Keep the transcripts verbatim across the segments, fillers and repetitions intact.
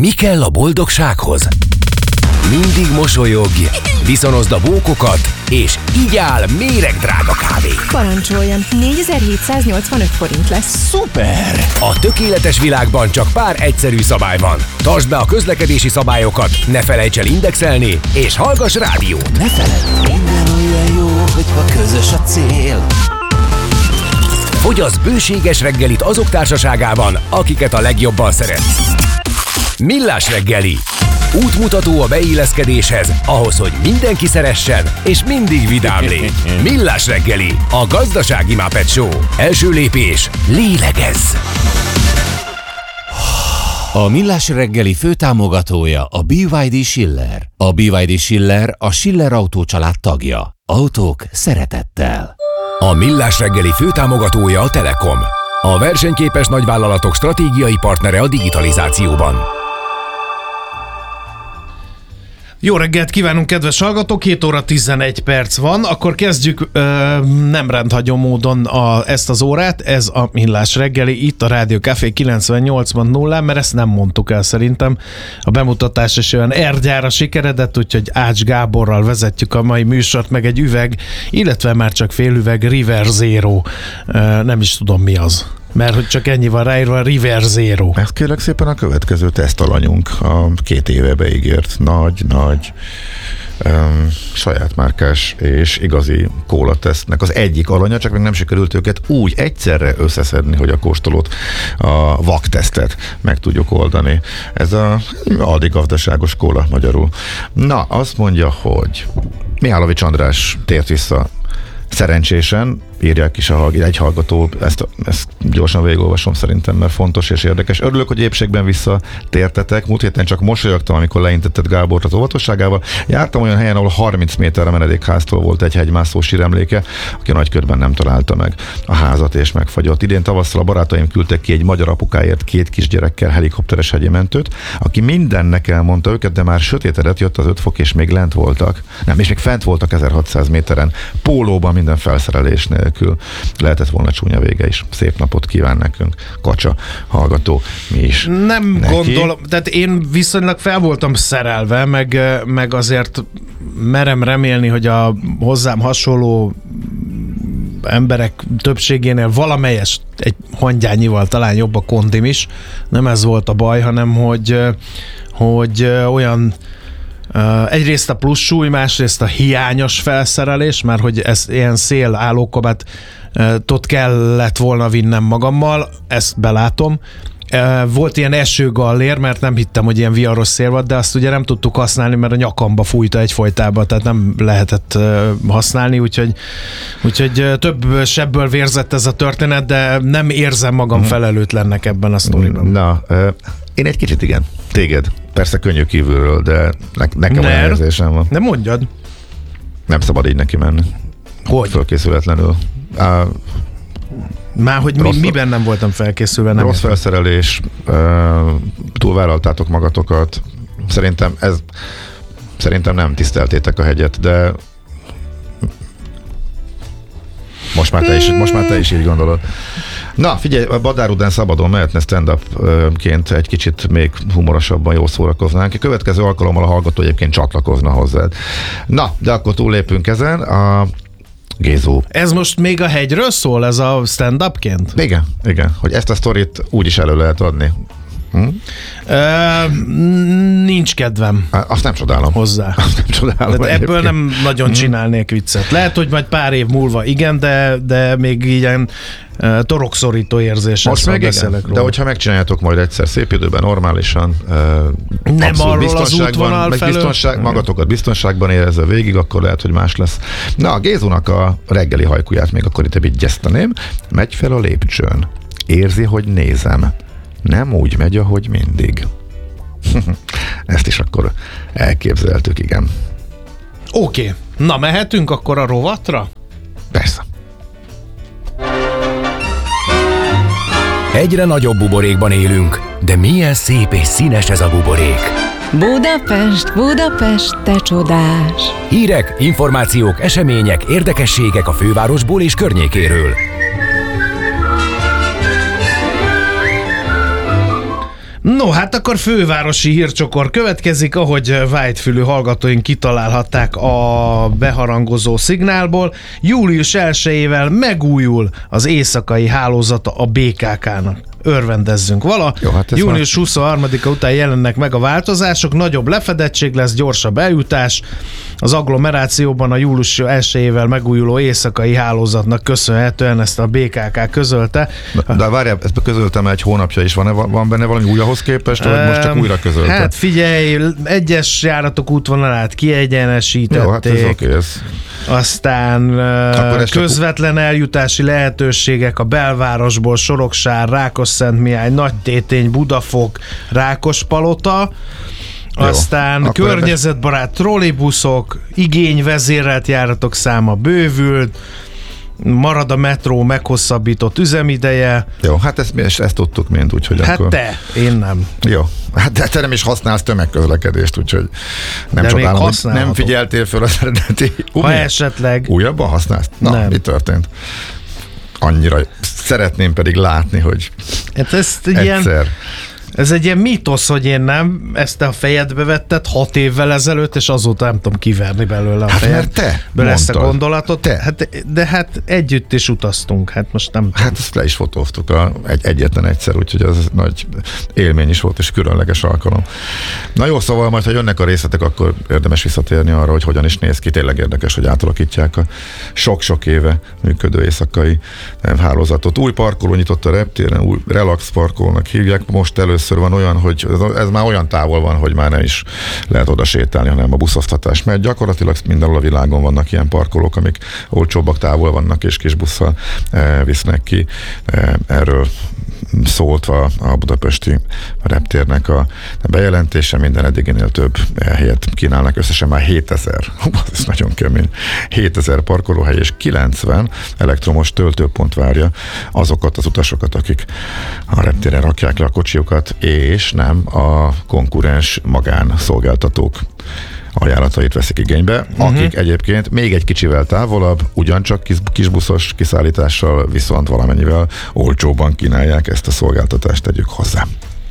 Mi kell a boldogsághoz? Mindig mosolyogj, viszonozd a bókokat, és igyál méregdrága kávét. Parancsoljon, négyezer-hétszáznyolcvanöt forint lesz. Szuper! A tökéletes világban csak pár egyszerű szabály van. Tartsd be a közlekedési szabályokat, ne felejts el indexelni, és hallgass rádiót. Ne feledd, minden olyan jó, hogyha közös a cél. Fogyasz bőséges reggelit azok társaságában, akiket a legjobban szeretsz. Millás reggeli. Útmutató a beilleszkedéshez, ahhoz, hogy mindenki szeressen, és mindig vidám légy. Millás reggeli, a gazdasági Muppet Show. Első lépés, lélegezz! A Millás reggeli főtámogatója a bé vé dé Schiller. A bé vé dé Schiller a Schiller Autó család tagja. Autók szeretettel. A Millás reggeli főtámogatója a Telekom. A versenyképes nagyvállalatok stratégiai partnere a digitalizációban. Jó reggelt kívánunk, kedves hallgatók! hét óra tizenegy perc van, akkor kezdjük ö, nem rendhagyó módon a, ezt az órát, ez a Millás reggeli, itt a Rádió Café kilencvennyolc pont nulla, mert ezt nem mondtuk el szerintem. A bemutatás is olyan ergyára sikeredett, úgyhogy Ács Gáborral vezetjük a mai műsort, meg egy üveg, illetve már csak fél üveg River Zero, ö, nem is tudom mi az. Mert hogy csak ennyi van ráírva, River Zero. Ez kérlek szépen a következő tesztalanyunk, a két éve beígért nagy-nagy um, saját márkás és igazi kóla tesztnek az egyik alanya, csak még nem sikerült őket úgy egyszerre összeszedni, hogy a kóstolót, a vaktesztet meg tudjuk oldani. Ez a Aldi gazdaságos kóla magyarul. Na, azt mondja, hogy Mihálovics András tért vissza szerencsésen, írják is a, egy hallgató, ezt, ezt gyorsan végigolvasom szerintem, mert fontos és érdekes. Örülök, hogy épségben visszatértetek. Múlt héten csak mosolyogtam, amikor leintetted Gábort az óvatosságával. Jártam olyan helyen, ahol harminc méterre menedékháztól volt egy hegymászó síremléke, aki nagykörben nem találta meg a házat és megfagyott. Idén tavasszal a barátaim küldtek ki egy magyar apukáért két kisgyerekkel helikopteres hegyi mentőt, aki mindennek elmondta őket, de már sötétedett, jött az öt fok, és még lent voltak. Nem, és még fent voltak ezerhatszáz méteren, pólóban, minden felszerelésnél. Lehetett volna csúnya vége is. Szép napot kíván nekünk, Kacsa hallgató, mi is. Nem neki. gondolom, tehát én viszonylag fel voltam szerelve, meg, meg azért merem remélni, hogy a hozzám hasonló emberek többségénél valamelyes egy hangyányival talán jobb a kondim is. Nem ez volt a baj, hanem hogy, hogy olyan Uh, egyrészt a plusz súly, másrészt a hiányos felszerelés, mert hogy ez ilyen szél állókabát uh, tot kellett volna vinnem magammal, ezt belátom. Uh, volt ilyen esőgallér, mert nem hittem, hogy ilyen viharos szél van, de azt ugye nem tudtuk használni, mert a nyakamba fújta egyfolytában, tehát nem lehetett uh, használni, úgyhogy, úgyhogy uh, több sebből vérzett ez a történet, de nem érzem magam hmm. felelőtlennek ebben a sztoriban. Na, uh, én egy kicsit igen, téged. Persze könnyű kívülről, de ne, nekem olyan érzésem van. De mondjad. Nem szabad így neki menni. Hogy? Fölkészületlenül. Uh, Már hogy mi, miben nem voltam felkészülve? Nem rossz értem. Felszerelés, uh, túlvállaltátok magatokat. Szerintem ez szerintem nem tiszteltétek a hegyet, de most már te is, most már te is így gondolod. Na, figyelj, a Badár után szabadon mehetne stand-upként egy kicsit még humorosabban jól szórakoznánk. A következő alkalommal a hallgató egyébként csatlakozna hozzád. Na, de akkor túllépünk ezen. A Gézó. Ez most még a hegyről szól, ez a stand-upként? Igen, igen. Hogy ezt a sztorit úgy is elő lehet adni. Hm? Ö, nincs kedvem. Azt nem csodálom. Hozzá. Azt nem csodálom. De ebből nem nagyon csinálnék viccet. Lehet, hogy majd pár év múlva igen, de, de még ilyen uh, torokszorító érzés. Most meg igen, de hogyha megcsináljátok majd egyszer szép időben, normálisan, uh, nem arról az útvonal meg felől. Biztonság, magatokat biztonságban érezve végig, akkor lehet, hogy más lesz. Na, a Gézónak a reggeli hajkuját még akkor itt vigyezteném. Megy fel a lépcsőn. Érzi, hogy nézem. Nem úgy megy, ahogy mindig. Ezt is akkor elképzeltük, igen. Oké, okay. Na mehetünk akkor a rovatra? Persze. Egyre nagyobb buborékban élünk, de milyen szép és színes ez a buborék. Budapest, Budapest, te csodás! Hírek, információk, események, érdekességek a fővárosból és környékéről. No, hát akkor fővárosi hírcsokor következik, ahogy vágyfülű hallgatóink kitalálhatták a beharangozó szignálból. július elsejével megújul az éjszakai hálózata a bé ká ká-nak. Örvendezzünk vala. Jó, hát június huszonharmadika után jelennek meg a változások, nagyobb lefedettség lesz, gyorsabb eljutás. Az agglomerációban a július elsejével megújuló éjszakai hálózatnak köszönhetően ezt a bé ká ká közölte. De, de várjál, ezt közöltem egy hónapja is. Van, van benne valami új ahhoz képest, vagy most csak újra közölte? Hát figyelj, egyes járatok útvonalát kiegyenesítették. Jó, hát ez oké, ez... Aztán közvetlen eljutási lehetőségek a belvárosból, Soroksár, Rákosszentmihály, Nagytétény, Budafok, Rákospalota. Jó, aztán környezetbarát trollibuszok, igényvezérelt járatok száma bővült, marad a metró meghosszabbított üzemideje. Jó, hát ezt, ezt, ezt tudtuk mind, úgyhogy hát akkor... te, én nem. Jó, hát de te nem is használsz tömegközlekedést, úgyhogy nem de csodálom, hogy nem figyeltél föl az eredeti... Ha Umi? esetleg... Újabban használsz? Na, nem. Mi történt? Annyira szeretném pedig látni, hogy hát ezt egyszer... Ilyen... Ez egy ilyen mítosz, hogy én nem, ezt te a fejedbe vetted hat évvel ezelőtt, és azóta nem tudom kiverni belőle a hát fejedbe ezt a gondolatot. Te. Hát, de hát együtt is utaztunk, hát most nem Hát ezt le is fotóztuk a, egy, egyetlen egyszer, úgyhogy ez nagy élmény is volt, és különleges alkalom. Na jó, szóval majd, ha jönnek a részletek, akkor érdemes visszatérni arra, hogy hogyan is néz ki. Tényleg érdekes, hogy átalakítják a sok-sok éve működő éjszakai hálózatot. Új parkoló nyitott a reptéren, új relax parkolónak hívják. Most először van olyan, hogy ez már olyan távol van, hogy már nem is lehet oda sétálni, hanem a buszoztatás. Mert gyakorlatilag mindenhol a világon vannak ilyen parkolók, amik olcsóbbak, távol vannak, és kis busszal e, visznek ki. E, erről szóltva a budapesti reptérnek a bejelentése, minden eddiginél több helyet kínálnak, összesen már hétezer. Ez nagyon kemény. hétezer parkolóhely és kilencven elektromos töltőpont várja azokat az utasokat, akik a reptéren rakják le a kocsiukat, és nem a konkurens magánszolgáltatók ajánlatait veszik igénybe, uh-huh. akik egyébként még egy kicsivel távolabb, ugyancsak kis, kisbuszos kiszállítással, viszont valamennyivel olcsóban kínálják ezt a szolgáltatást, tegyük hozzá.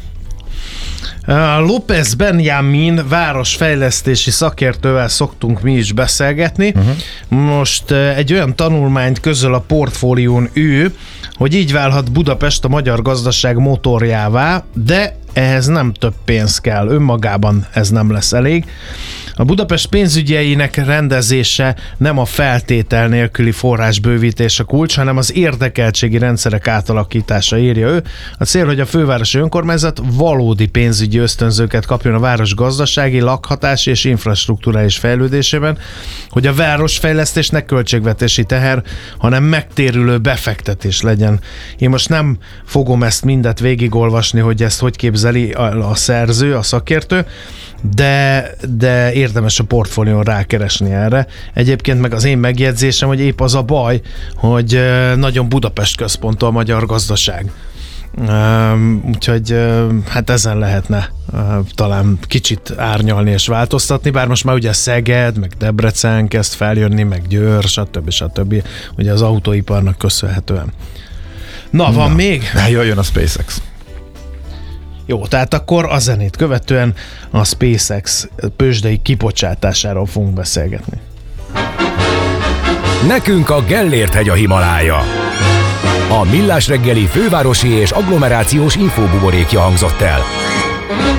López Benjamin városfejlesztési szakértővel szoktunk mi is beszélgetni. Uh-huh. Most egy olyan tanulmányt közöl a portfólión ő, hogy így válhat Budapest a magyar gazdaság motorjává, de ehhez nem több pénz kell, önmagában ez nem lesz elég. A Budapest pénzügyeinek rendezése nem a feltétel nélküli forrásbővítés a kulcs, hanem az érdekeltségi rendszerek átalakítása, írja ő. A cél, hogy a fővárosi önkormányzat valódi pénzügyi ösztönzőket kapjon a város gazdasági, lakhatási és infrastrukturális fejlődésében, hogy a városfejlesztés ne költségvetési teher, hanem megtérülő befektetés legyen. Én most nem fogom ezt mindet végigolvasni, hogy ezt hogy képzeli a, a szerző, a szakértő, de, de érdemes a portfólión rákeresni erre. Egyébként meg az én megjegyzésem, hogy épp az a baj, hogy nagyon Budapest központú a magyar gazdaság. Úgyhogy hát ezen lehetne talán kicsit árnyalni és változtatni, bár most már ugye Szeged, meg Debrecen kezd feljönni, meg Győr, stb. stb. Ugye az autóiparnak köszönhetően. Na, van Na, még? Jöjjön a SpaceX. Jó, tehát akkor a zenét követően a SpaceX tőzsdei kibocsátásáról fogunk beszélgetni. Nekünk a Gellért-hegy a Himalája. A Millás reggeli fővárosi és agglomerációs infóbuborékja hangzott el.